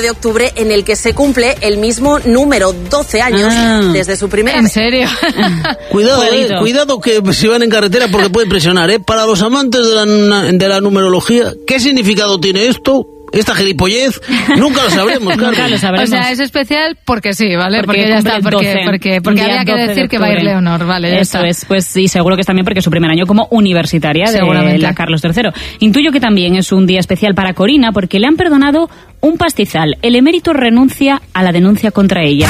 de octubre, en el que se cumple el mismo número, 12 años desde su primera ¿En vez. serio? Cuidado que si van en carretera porque puede presionar, ¿eh? Para los amantes de la numerología, ¿qué significado tiene esto? Esta gilipollez, nunca lo sabremos, Carmen. Nunca lo sabremos. O sea, es especial porque sí, ¿vale? Porque ya está, porque había que decir que va a ir Leonor, ¿vale? Ya Eso está. es, pues sí, seguro que es también porque es su primer año como universitaria de la Carlos III. Intuyo que también es un día especial para Corina porque le han perdonado un pastizal. El emérito renuncia a la denuncia contra ella.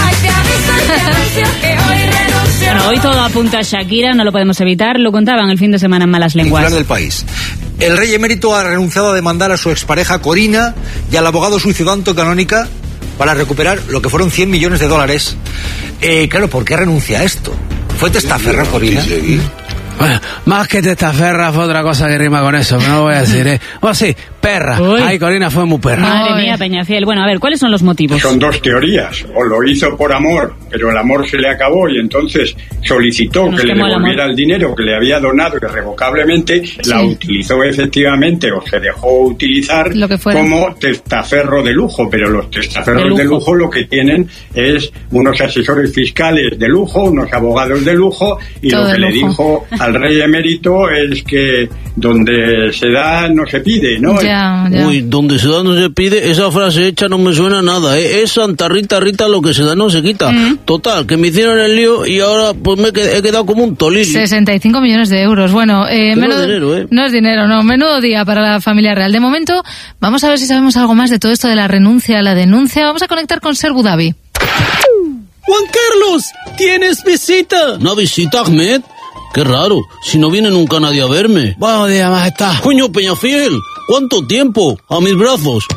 Bueno, hoy todo apunta a Shakira, no lo podemos evitar, lo contaban el fin de semana en Malas Lenguas. Titular del País. El rey emérito ha renunciado a demandar a su expareja Corina y al abogado suizo Danto Canónica para recuperar lo que fueron 100 millones de dólares. Claro, ¿por qué renuncia a esto? ¿Fue testaferra Corina? Bueno, más que testaferra fue otra cosa que rima con eso, pero no lo voy a decir, ¿eh? Oh, sí, perra. Uy. Ay, Corina fue muy perra. Madre mía, Peñafiel. Bueno, a ver, ¿cuáles son los motivos? Son dos teorías. O lo hizo por amor, pero el amor se le acabó y entonces solicitó que le devolviera el dinero que le había donado irrevocablemente, la utilizó efectivamente o se dejó utilizar como testaferro de lujo, pero los testaferros de lujo lo que tienen es unos asesores fiscales de lujo, unos abogados de lujo y todo lo que le dijo al rey emérito es que donde se da no se pide, ¿no? Ya. Uy, donde se da no se pide, esa frase hecha no me suena a nada, ¿eh? Es Santa Rita, lo que se da no se quita. Total, que me hicieron el lío y ahora pues he quedado como un tolili. 65 millones de euros. Bueno, menudo dinero, ¿eh? No es dinero, no. Menudo día para la familia real. De momento, vamos a ver si sabemos algo más de todo esto de la renuncia a la denuncia. Vamos a conectar con Ser Budabi. Juan Carlos, ¿tienes visita? ¿Una visita, Ahmed? Qué raro, si no viene nunca nadie a verme. Buenos días, majestad. Coño, Peñafiel, ¿cuánto tiempo? A mis brazos.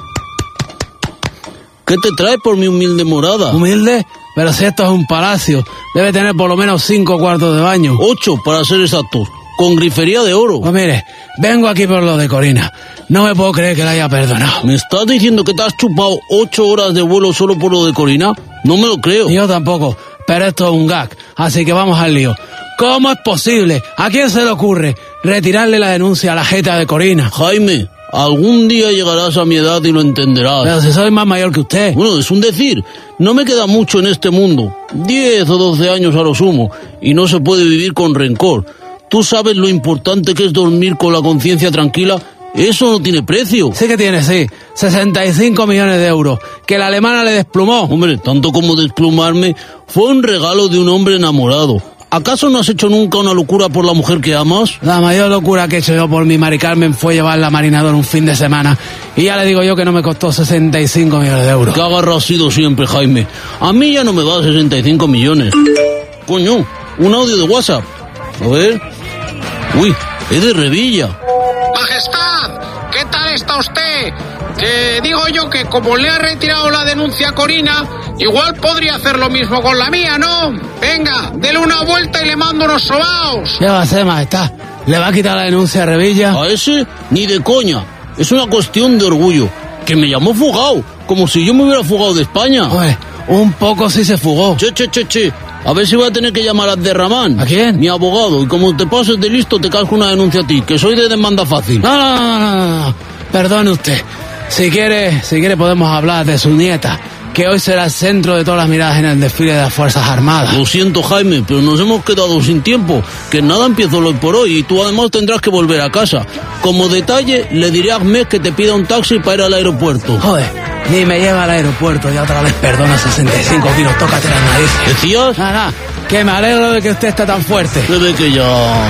¿Qué te trae por mi humilde morada? ¿Humilde? Pero si esto es un palacio, debe tener por lo menos 5 cuartos de baño. 8, para ser exactos, con grifería de oro. Pues mire, vengo aquí por lo de Corina. No me puedo creer que la haya perdonado. ¿Me estás diciendo que te has chupado 8 horas de vuelo solo por lo de Corina? No me lo creo. Yo tampoco, pero esto es un gag, así que vamos al lío. ¿Cómo es posible? ¿A quién se le ocurre retirarle la denuncia a la jeta de Corina? Jaime, algún día llegarás a mi edad y lo entenderás. Pero si soy más mayor que usted. Bueno, es un decir. No me queda mucho en este mundo. 10 o 12 años a lo sumo. Y no se puede vivir con rencor. ¿Tú sabes lo importante que es dormir con la conciencia tranquila? Eso no tiene precio. Sí que tiene, sí. 65 millones de euros. Que la alemana le desplumó. Hombre, tanto como desplumarme, fue un regalo de un hombre enamorado. ¿Acaso no has hecho nunca una locura por la mujer que amas? La mayor locura que he hecho yo por mi Mari Carmen fue llevarla a Marinador un fin de semana. Y ya le digo yo que no me costó 65 millones de euros. Qué agarrado has sido siempre, Jaime. A mí ya no me va 65 millones. Coño, un audio de WhatsApp. A ver. Uy, es de Revilla. Majestad, ¿qué tal está usted? Que digo yo que como le ha retirado la denuncia a Corina, igual podría hacer lo mismo con la mía, ¿no? Venga, dele una vuelta y le mando unos sobaos. ¿Qué va a hacer, majestad? ¿Le va a quitar la denuncia a Revilla? A ese, ni de coña. Es una cuestión de orgullo. Que me llamó fugado, como si yo me hubiera fugado de España. Oye, un poco sí se fugó. Che. A ver si voy a tener que llamar a Abderramán. ¿A quién? Mi abogado. Y como te pases de listo, te casco una denuncia a ti, que soy de demanda fácil. No. Perdone usted. Si quiere podemos hablar de su nieta, que hoy será el centro de todas las miradas en el desfile de las Fuerzas Armadas. Lo siento, Jaime, pero nos hemos quedado sin tiempo, que nada empiezo hoy por hoy y tú además tendrás que volver a casa. Como detalle, le diré a Ahmed que te pida un taxi para ir al aeropuerto. Joder, ni me lleva al aeropuerto, ya otra vez perdona 65 kilos, tócate las narices. ¿Decías? Nada, que me alegro de que usted esté tan fuerte. Se ve que ya...